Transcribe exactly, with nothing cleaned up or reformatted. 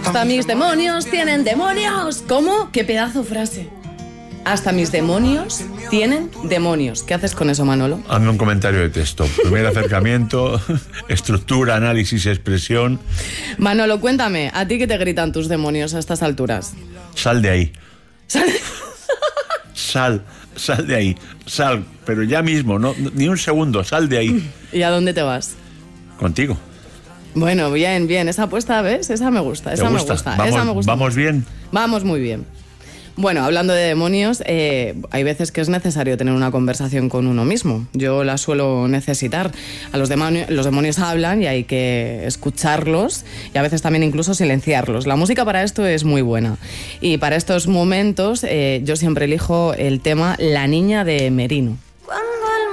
Hasta mis demonios tienen demonios. ¿Cómo? ¿Qué pedazo frase? Hasta mis demonios tienen demonios. ¿Qué haces con eso, Manolo? Hazme un comentario de texto. Primer acercamiento, estructura, análisis, expresión. Manolo, cuéntame, ¿a ti qué te gritan tus demonios a estas alturas? Sal de ahí. Sal. Sal, sal de ahí. Sal, pero ya mismo, no, ni un segundo, sal de ahí. ¿Y a dónde te vas? Contigo. Bueno, bien, bien. Esa apuesta, ¿ves? Esa me gusta, esa ¿Te gusta? me gusta. Vamos, esa me gusta. ¿Vamos bien? Vamos muy bien. Bueno, hablando de demonios, eh, hay veces que es necesario tener una conversación con uno mismo. Yo la suelo necesitar. A los demonios, los demonios hablan y hay que escucharlos y a veces también incluso silenciarlos. La música para esto es muy buena. Y para estos momentos eh, yo siempre elijo el tema La Niña de Merino. Cuando